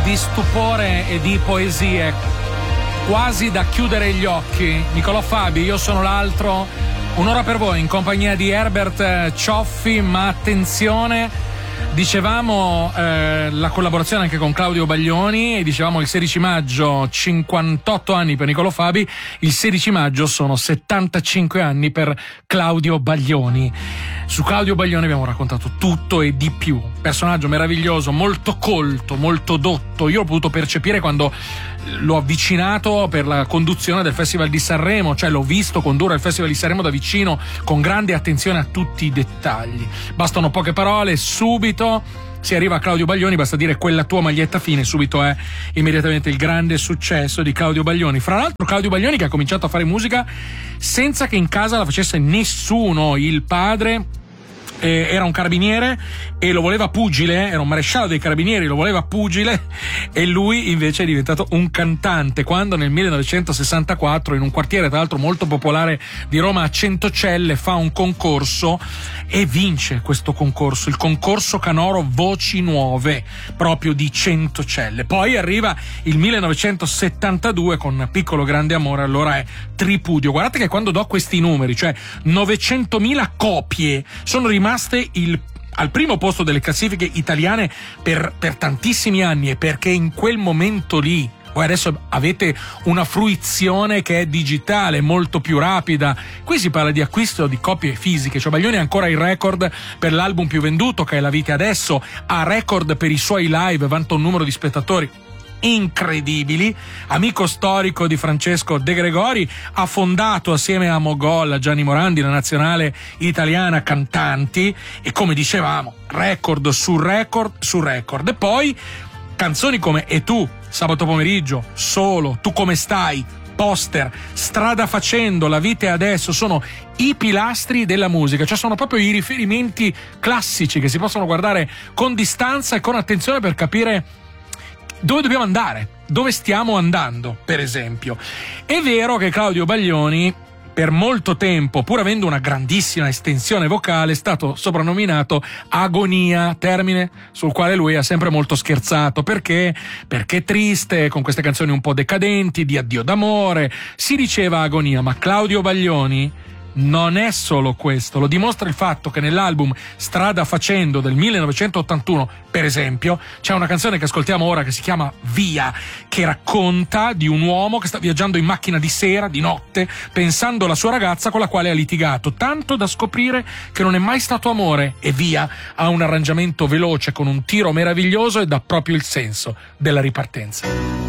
di stupore e di poesie, quasi da chiudere gli occhi. Nicolò Fabi, Io sono l'altro, un'ora per voi in compagnia di Herbert Cioffi, ma attenzione, dicevamo la collaborazione anche con Claudio Baglioni, e dicevamo il 16 maggio 58 anni per Nicolò Fabi, il 16 maggio sono 75 anni per Claudio Baglioni. Su Claudio Baglioni abbiamo raccontato tutto e di più, personaggio meraviglioso, molto colto, molto dotto. Io l'ho potuto percepire quando l'ho avvicinato per la conduzione del Festival di Sanremo, cioè l'ho visto condurre il Festival di Sanremo da vicino con grande attenzione a tutti i dettagli. Bastano poche parole, subito si arriva a Claudio Baglioni, basta dire quella tua maglietta fine, subito è immediatamente il grande successo di Claudio Baglioni. Fra l'altro Claudio Baglioni che ha cominciato a fare musica senza che in casa la facesse nessuno. Il padre era un carabiniere e lo voleva pugile, era un maresciallo dei carabinieri, lo voleva pugile, e lui invece è diventato un cantante quando nel 1964 in un quartiere tra l'altro molto popolare di Roma, a Centocelle, fa un concorso e vince questo concorso, il concorso canoro Voci Nuove, proprio di Centocelle. Poi arriva il 1972 con Piccolo Grande Amore, allora è tripudio. Guardate che quando do questi numeri, cioè 900.000 copie, sono rimaste al primo posto delle classifiche italiane per tantissimi anni, e perché in quel momento lì voi adesso avete una fruizione che è digitale, molto più rapida. Qui si parla di acquisto di copie fisiche, cioè Baglioni ha ancora il record per l'album più venduto, che è La vita adesso, ha record per i suoi live, vanta un numero di spettatori incredibili. Amico storico di Francesco De Gregori, ha fondato assieme a Mogol, a Gianni Morandi, la nazionale italiana cantanti, e come dicevamo record su record su record. E poi canzoni come E tu, Sabato pomeriggio, Solo, Tu come stai, Poster, Strada facendo, La vita è adesso, sono i pilastri della musica, cioè sono proprio i riferimenti classici che si possono guardare con distanza e con attenzione per capire dove dobbiamo andare, dove stiamo andando, per esempio. È vero che Claudio Baglioni per molto tempo, pur avendo una grandissima estensione vocale, è stato soprannominato Agonia, termine sul quale lui ha sempre molto scherzato. Perché triste, con queste canzoni un po' decadenti, di addio d'amore, si diceva Agonia. Ma Claudio Baglioni non è solo questo, lo dimostra il fatto che nell'album Strada facendo del 1981, per esempio, c'è una canzone che ascoltiamo ora che si chiama Via, che racconta di un uomo che sta viaggiando in macchina di sera, di notte, pensando alla sua ragazza con la quale ha litigato, tanto da scoprire che non è mai stato amore, e Via ha un arrangiamento veloce con un tiro meraviglioso e dà proprio il senso della ripartenza.